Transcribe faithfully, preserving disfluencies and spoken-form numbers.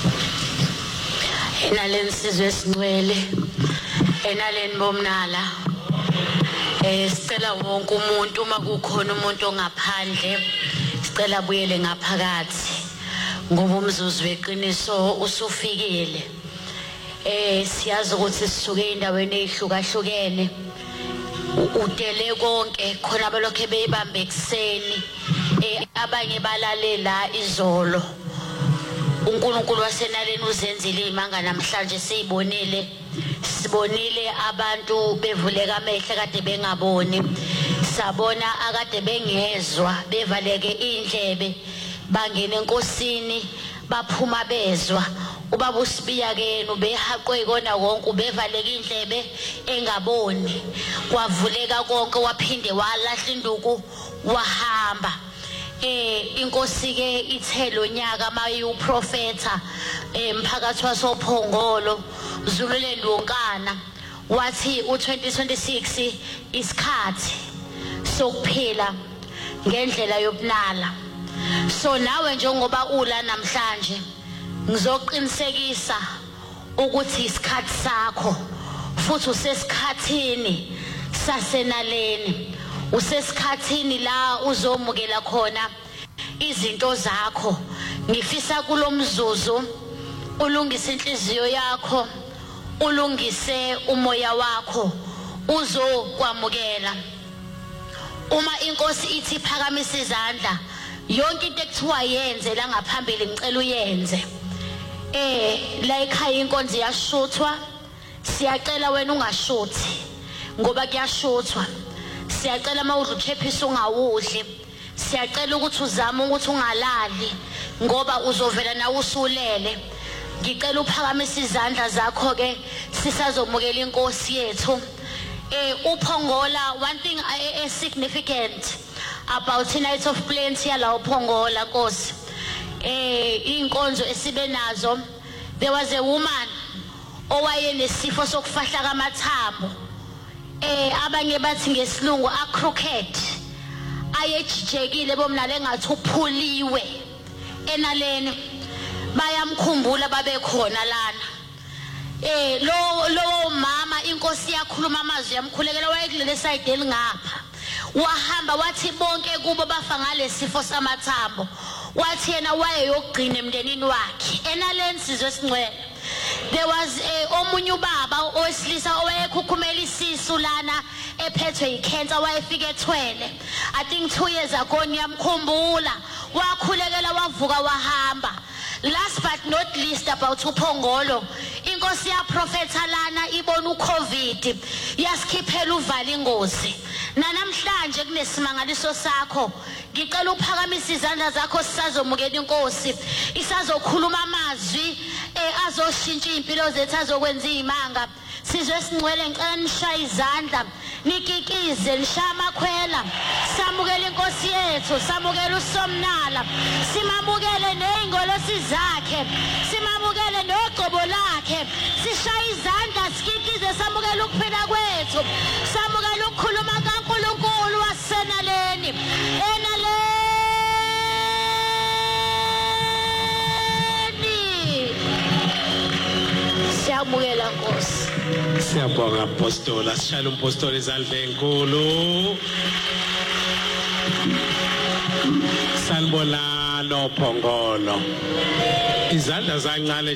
Enaleni sizwe singcwele enaleni bomnala eh sicela wonke umuntu uma kukhona umuntu ongaphandle sicela buyele ngaphakathi ngoba umzuzu weqiniso usufikile eh siyazi ukuthi sisuke endaweni ezihlukahlukene udele konke khona abalokhe beyibambe ekseni eh abanye balalela izolo uNkulunkulu wasenaleni uzenzile imanga namhlanje siyibonile sibonile abantu bevuleka amehlo kade bengaboni sabona akade bengezwa bevaleke indlebe bangena enkosini baphuma bezwa ubaba usibiya kenu behaqwe ikona konke bevaleke indlebe engaboni kwavuleka konke waphinde walahla induku wahamba eh inkosi ke ithelo nyaka mayu profeta emphakathi wasophongolo Zululand wonkana wathi u twenty twenty-six isikhathi sokuphila ngendlela yobunala so nawe njengoba ula namhlanje ngizoqinisekisa ukuthi isikhathi sakho futhi usesikhathini sasenaleni usesikhathini la uzomukela khona izinto zakho ngifisa kulomzuzu ulungise inhliziyo yakho ulungise umoya wakho uzokwamukela uma inkosi ithi phakamisa izandla yonke into ekuthiwa yenze la ngaphambili ngicela uyenze eh la ekhaya inkonzo yashuthwa siyacela wena ungashuthi ngoba kuyashuthwa siyacela mawudla uchephisa ungawudli siyacela ukuthi uzame ukuthi ungalali ngoba uzovela nawe usulele ngicela uphakamisa izandla zakho ke sisazomukela inkosi yethu eh uphongola one thing is significant about Night of Plenty yala uphongola Nkosi eh inkonzo esibe nazo there was a woman owayenesifo sokufahla kamathambo eh abanye bathi ngesilungu a crooked ayejijekile bomnala engathi uphuliwe enaleni bayamkhumbula babekhona lana eh lo lo mama inkosi yakhuluma amazwi yamkhulekela wayekulele side elingapha wahamba wathi bonke kubo bafa ngalesifo samathambo wathi yena wayeyogcina emndenini wakhe enaleni sizwe singcwele there was a omunye ubaba owesilisa owayekhukhumela isisu lana ephethwe icancer wayefika ethwele I think two years ago ngiyamkhumbula wakhulekela wavuka wahamba last but not least about uphongolo inkosi ya profeta lana ibona uCovid yasikhiphela uvala ingozi nanamhlanje kunesimangaliso sakho ngicela uphakamisa izandla zakho sisazomukela inkosi isazokhuluma amazwi azoshintsha impilo zethu azokwenza izimanga sizwe singcwele ngicela nishaya izandla nikikize nishaya amakhwela samukela inkosi yethu samukela uSomnala simamukele neingolosi zakhe simamukele noqobo lakhe sishaya izandla sikikize samukela ukuphila kwethu samukela ukukhuluma kaNkulunkulu wasenaleni enaleni siyabukela Nkosi siyabonga apostoli asishayile umpostoli izandla enkulu sanibona lo phongolo izandla zancane